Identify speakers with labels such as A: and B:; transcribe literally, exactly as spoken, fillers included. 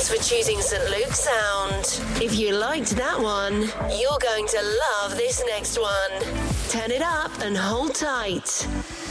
A: Thanks for choosing Saint Luke's Sound. If you liked that one, you're going to love this next one. Turn it up and hold tight.